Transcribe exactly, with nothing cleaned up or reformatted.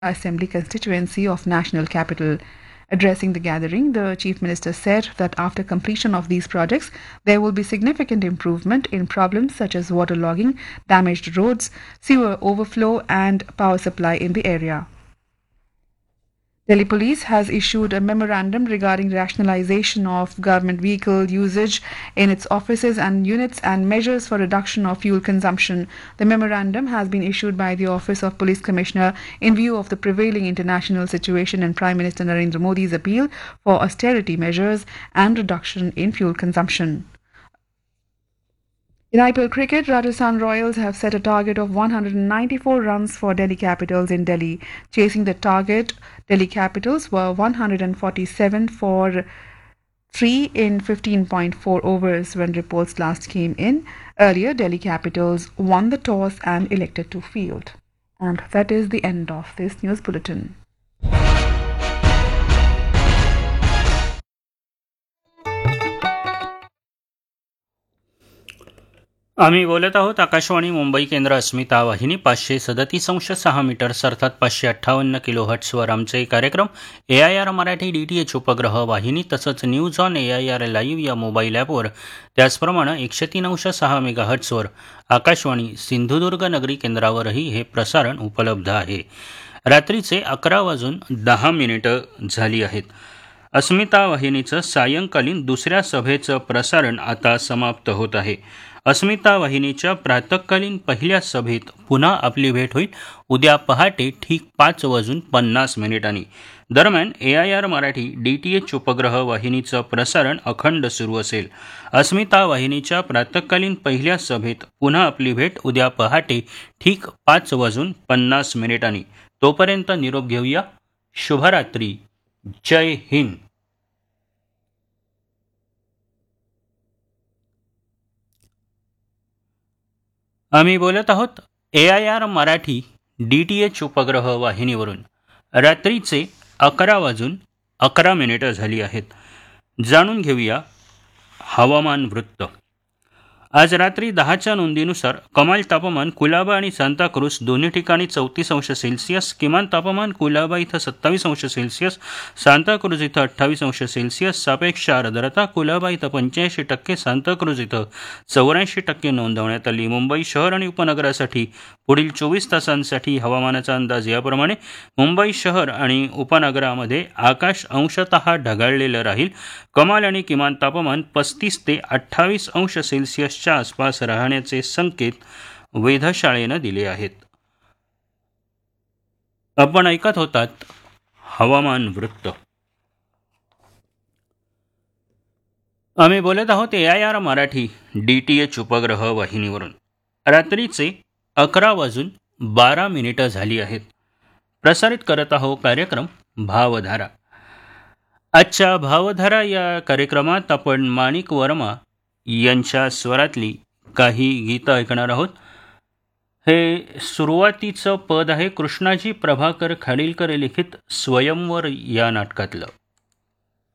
Assembly constituency of National Capital. Addressing the gathering, the Chief Minister said that after completion of these projects, there will be significant improvement in problems such as waterlogging, damaged roads, sewer overflow, and power supply in the area. Delhi Police has issued a memorandum regarding rationalization of government vehicle usage in its offices and units and measures for reduction of fuel consumption. The memorandum has been issued by the Office of Police Commissioner in view of the prevailing international situation and Prime Minister Narendra Modi's appeal for austerity measures and reduction in fuel consumption. In I P L cricket, Rajasthan Royals have set a target of one hundred ninety-four runs for Delhi Capitals in Delhi. Chasing the target, Delhi Capitals were one hundred forty-seven for three in fifteen point four overs when reports last came in. Earlier, Delhi Capitals won the toss and elected to field. And that is the end of this news bulletin. आम्ही बोलत आहोत आकाशवाणी मुंबई केंद्र अस्मिता वाहिनी पाचशे सदतीस अंश सहा metres अर्थात पाचशे अठ्ठावन्न किलो हट्सवर आमचे कार्यक्रम ए I R Marathi D T H उपग्रह वाहिनी तसंच news on A I R live या मोबाईल ॲपवर त्याचप्रमाणे एकशे तीन अंश सहा मेगा हट्सवर आकाशवाणी सिंधुदुर्ग नगरी केंद्रावरही हे प्रसारण उपलब्ध आहे. रात्रीचे अकरा वाजून दहा मिनिटं झाली आहेत. अस्मिता वाहिनीचं सायंकालीन दुसऱ्या सभेचं प्रसारण आता समाप्त होत आहे. अस्मिता वाहिनीच्या प्रातःकालीन पहिल्या सभेत पुन्हा आपली भेट होईल उद्या पहाटे ठीक पाच वाजून पन्नास मिनिटांनी. दरम्यान ए I R Marathi D T H उपग्रह वाहिनीचं प्रसारण अखंड सुरू असेल. अस्मिता वाहिनीच्या प्रातःकालीन पहिल्या सभेत पुन्हा आपली भेट उद्या पहाटे ठीक पाच वाजून पन्नास मिनिटांनी. तोपर्यंत निरोप घेऊया. शुभरात्री. जय हिंद. आम्ही बोलत आहोत ए I R Marathi D T H उपग्रह वाहिनीवरून. रात्रीचे अकरा वाजून अकरा मिनिटं झाली आहेत. जाणून घेऊया हवामान वृत्त. आज रात्री दहाच्या नोंदीनुसार कमाल तापमान कुलाबा आणि सांताक्रूज दोन्ही ठिकाणी चौतीस अंश सेल्सिअस, किमान तापमान कुलाबा इथं सत्तावीस अंश सेल्सिअस, सांताक्रूज इथं अठ्ठावीस अंश सेल्सिअस, सापेक्ष आर्द्रता कुलाबा इथं पंच्याऐंशी टक्के, सांताक्रूज इथं चौऱ्याऐंशी टक्के नोंदवण्यात आली. मुंबई शहर आणि उपनगरासाठी पुढील चोवीस तासांसाठी हवामानाचा अंदाज याप्रमाणे. मुंबई शहर आणि उपनगरामध्ये आकाश अंशतः ढगाळलेलं राहील. कमाल आणि किमान तापमान पस्तीस ते अठ्ठावीस अंश सेल्सिअसच्या आसपास राहण्याचे संकेत वेधशाळेनं दिले आहेत. आपण ऐकत होतात हवामान वृत्त. आम्ही बोलत आहोत ए I R Marathi D T H उपग्रह वाहिनीवरून. रात्रीचे अकरा वाजून बारा मिनिटं झाली आहेत. प्रसारित करत आहोत कार्यक्रम भावधारा. आजच्या भावधारा या कार्यक्रमात आपण माणिक वर्मा यांच्या स्वरातली काही गीतं ऐकणार आहोत. हे सुरुवातीचं पद आहे कृष्णाजी प्रभाकर खाडीलकर लिखित स्वयंवर या नाटकातलं.